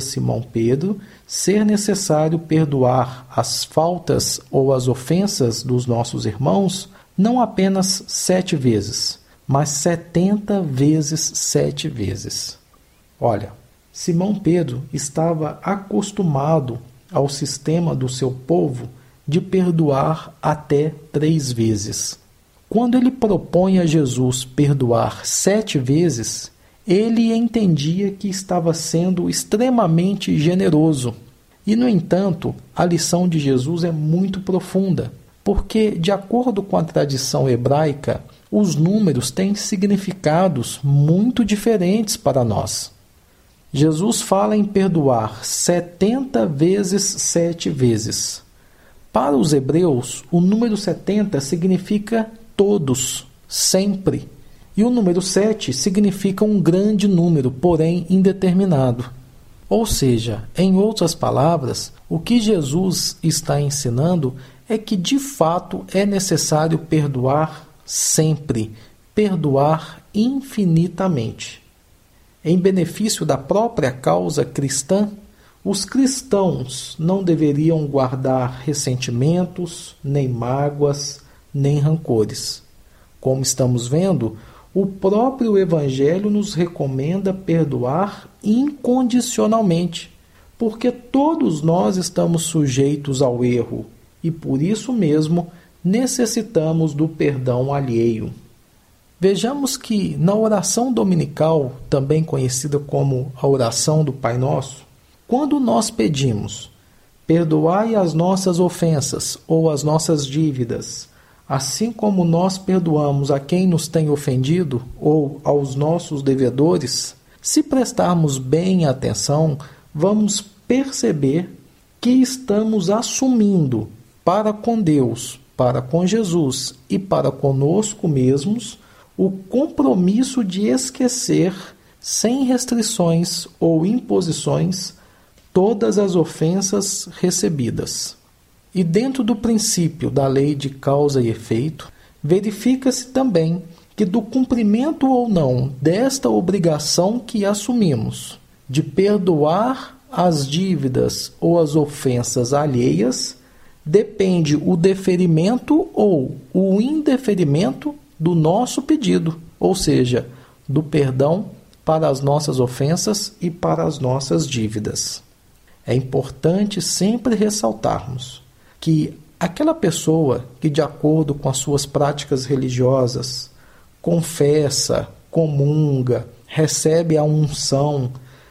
Simão Pedro ser necessário perdoar as faltas ou as ofensas dos nossos irmãos não apenas 7 vezes, mas 70 vezes 7 vezes. Olha, Simão Pedro estava acostumado ao sistema do seu povo de perdoar até 3 vezes. Quando ele propõe a Jesus perdoar 7 vezes, ele entendia que estava sendo extremamente generoso. E, no entanto, a lição de Jesus é muito profunda, porque, de acordo com a tradição hebraica, os números têm significados muito diferentes para nós. Jesus fala em perdoar 70 vezes 7 vezes. Para os hebreus, o número 70 significa todos, sempre. E o número 7 significa um grande número, porém indeterminado. Ou seja, em outras palavras, o que Jesus está ensinando é que de fato é necessário perdoar sempre, perdoar infinitamente. Em benefício da própria causa cristã, os cristãos não deveriam guardar ressentimentos, nem mágoas, nem rancores. Como estamos vendo, o próprio Evangelho nos recomenda perdoar incondicionalmente, porque todos nós estamos sujeitos ao erro e, por isso mesmo, necessitamos do perdão alheio. Vejamos que na oração dominical, também conhecida como a oração do Pai Nosso, quando nós pedimos perdoai as nossas ofensas ou as nossas dívidas, assim como nós perdoamos a quem nos tem ofendido ou aos nossos devedores, se prestarmos bem atenção, vamos perceber que estamos assumindo para com Deus, para com Jesus e para conosco mesmos o compromisso de esquecer, sem restrições ou imposições, todas as ofensas recebidas. E dentro do princípio da lei de causa e efeito, verifica-se também que do cumprimento ou não desta obrigação que assumimos, de perdoar as dívidas ou as ofensas alheias, depende o deferimento ou o indeferimento do nosso pedido, ou seja, do perdão para as nossas ofensas e para as nossas dívidas. É importante sempre ressaltarmos que aquela pessoa que, de acordo com as suas práticas religiosas, confessa, comunga, recebe a unção,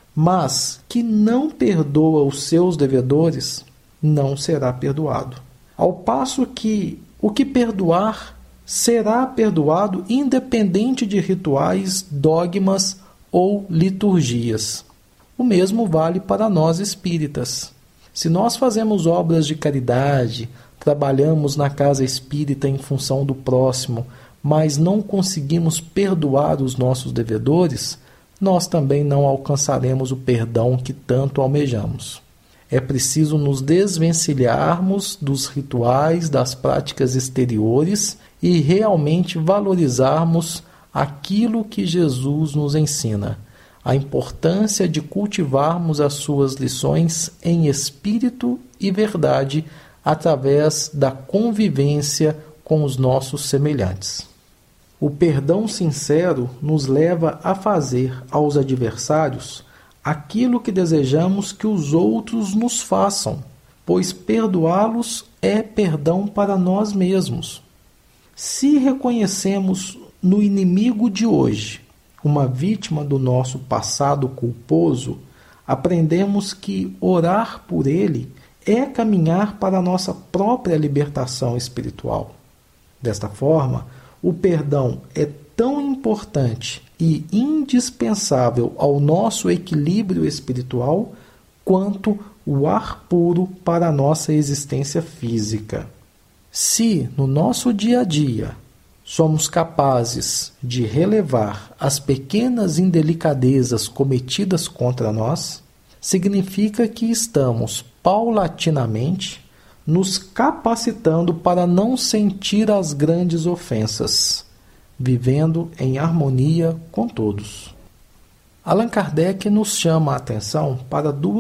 mas que não perdoa os seus devedores, não será perdoado. Ao passo que o que perdoar será perdoado independente de rituais, dogmas ou liturgias. O mesmo vale para nós espíritas. Se nós fazemos obras de caridade, trabalhamos na casa espírita em função do próximo, mas não conseguimos perdoar os nossos devedores, nós também não alcançaremos o perdão que tanto almejamos. É preciso nos desvencilharmos dos rituais, das práticas exteriores e realmente valorizarmos aquilo que Jesus nos ensina. A importância de cultivarmos as suas lições em espírito e verdade através da convivência com os nossos semelhantes. O perdão sincero nos leva a fazer aos adversários aquilo que desejamos que os outros nos façam, pois perdoá-los é perdão para nós mesmos. Se reconhecemos no inimigo de hoje uma vítima do nosso passado culposo, aprendemos que orar por ele é caminhar para a nossa própria libertação espiritual. Desta forma, o perdão é tão importante e indispensável ao nosso equilíbrio espiritual quanto o ar puro para a nossa existência física. Se, no nosso dia a dia, somos capazes de relevar as pequenas indelicadezas cometidas contra nós, significa que estamos paulatinamente nos capacitando para não sentir as grandes ofensas, vivendo em harmonia com todos. Allan Kardec nos chama a atenção para duas